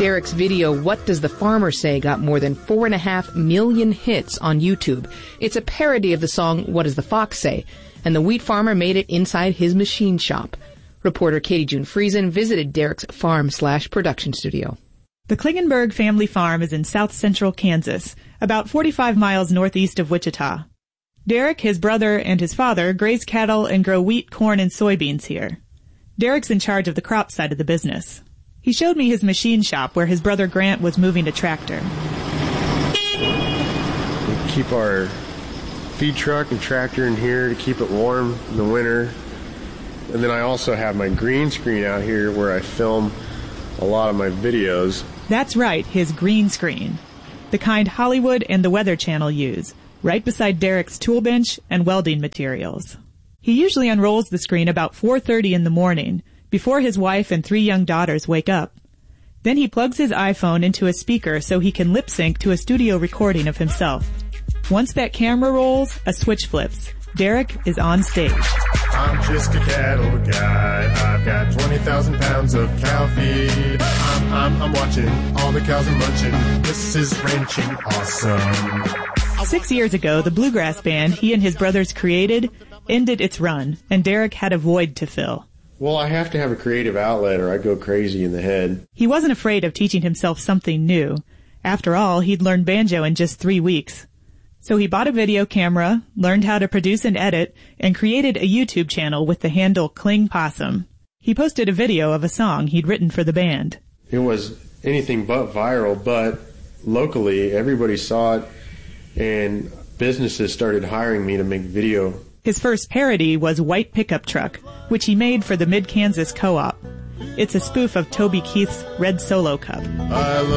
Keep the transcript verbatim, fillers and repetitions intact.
Derek's video, What Does the Farmer Say, got more than four and a half million hits on YouTube. It's a parody of the song, What Does the Fox Say? And the wheat farmer made it inside his machine shop. Reporter Katie June Friesen visited Derek's farm slash production studio. The Klingenberg family farm is in south central Kansas, about forty-five miles northeast of Wichita. Derek, his brother, and his father graze cattle and grow wheat, corn, and soybeans here. Derek's in charge of the crop side of the business. He showed me his machine shop where his brother Grant was moving a tractor. We keep our feed truck and tractor in here to keep it warm in the winter. And then I also have my green screen out here where I film a lot of my videos. That's right, his green screen. The kind Hollywood and the Weather Channel use, right beside Derek's tool bench and welding materials. He usually unrolls the screen about four thirty in the morning, before his wife and three young daughters wake up. Then he plugs his iPhone into a speaker so he can lip sync to a studio recording of himself. Once that camera rolls, a switch flips. Derek is on stage. I'm just a cattle guy. I've got twenty thousand pounds of cow feed. I'm, I'm, I'm watching all the cows are munching. This is ranching awesome. Six years ago, the bluegrass band he and his brothers created ended its run, and Derek had a void to fill. Well, I have to have a creative outlet or I go crazy in the head. He wasn't afraid of teaching himself something new. After all, he'd learned banjo in just three weeks. So he bought a video camera, learned how to produce and edit, and created a YouTube channel with the handle Kling Possum. He posted a video of a song he'd written for the band. It was anything but viral, but locally everybody saw it and businesses started hiring me to make video. His first parody was White Pickup Truck, which he made for the Mid-Kansas Co-op. It's a spoof of Toby Keith's Red Solo Cup. I